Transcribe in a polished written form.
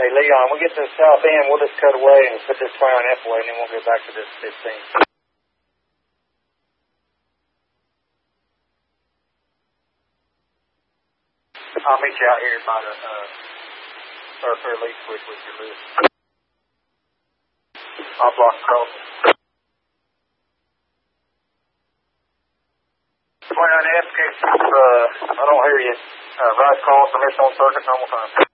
Hey, Leon, we'll get to the south end. We'll just cut away and put this 29F away, and then we'll go back to this 15. I'll meet you out here by the thoroughfare lease switch with your list. I'll block the crossing. 29F, I don't hear you. Right cross, permission on circuit, normal time.